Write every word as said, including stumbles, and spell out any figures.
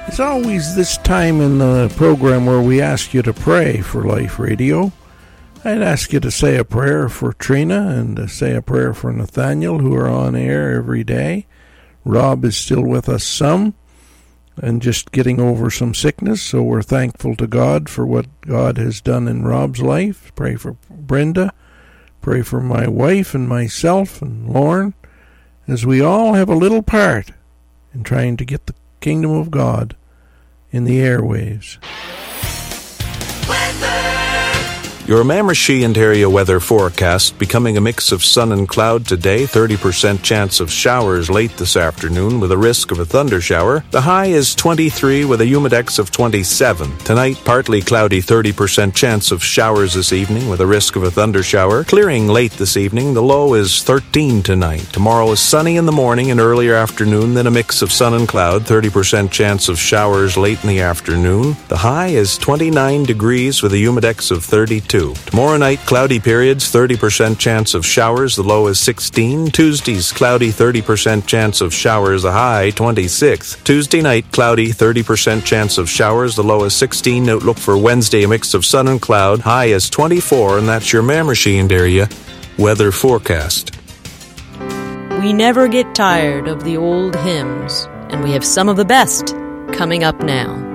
It's always this time in the program where we ask you to pray for Life Radio. I'd ask you to say a prayer for Trina and to say a prayer for Nathaniel, who are on air every day. Rob is still with us some and just getting over some sickness, so we're thankful to God for what God has done in Rob's life. Pray for Brenda. Pray for my wife and myself and Lauren, as we all have a little part in trying to get the kingdom of God in the airwaves. Your Mamirshee and area weather forecast becoming a mix of sun and cloud today, thirty percent chance of showers late this afternoon with a risk of a thundershower. The high is twenty-three with a humidex of twenty-seven. Tonight, partly cloudy, thirty percent chance of showers this evening with a risk of a thundershower. Clearing late this evening, the low is thirteen tonight. Tomorrow is sunny in the morning and earlier afternoon, then a mix of sun and cloud, thirty percent chance of showers late in the afternoon. The high is twenty-nine degrees with a humidex of thirty-two. Tomorrow night, cloudy periods, thirty percent chance of showers, the low is sixteen. Tuesday's cloudy, thirty percent chance of showers, the high twenty-six. Tuesday night, cloudy, thirty percent chance of showers, the low is sixteen. Outlook for Wednesday, a mix of sun and cloud, high is twenty-four, and that's your Mamirshee and area weather forecast. We never get tired of the old hymns, and we have some of the best coming up now.